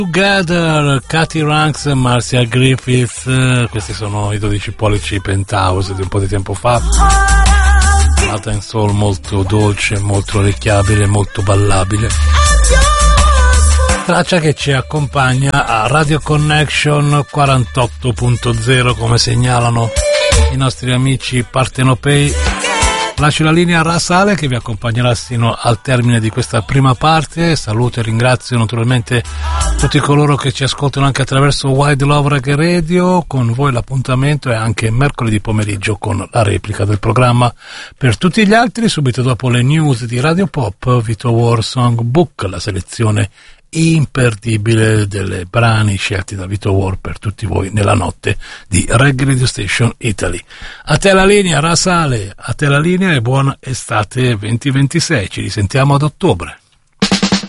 Together, Katy Ranks e Marcia Griffiths, questi sono i 12 pollici Penthouse di un po' di tempo fa. Latin soul molto dolce, molto orecchiabile, molto ballabile. Traccia che ci accompagna a Radio Connection 48.0, come segnalano i nostri amici partenopei. Lascio la linea a Rasale che vi accompagnerà sino al termine di questa prima parte. Saluto e ringrazio naturalmente tutti coloro che ci ascoltano anche attraverso Wide Love Reggae Radio. Con voi l'appuntamento è anche mercoledì pomeriggio con la replica del programma. Per tutti gli altri, subito dopo le news di Radio Pop, Vito War Songbook, la selezione imperdibile delle brani scelti da Vito War per tutti voi nella notte di Reggae Radio Station Italy. A te la linea, Rasale, a te la linea e buona estate 2026, ci risentiamo ad ottobre.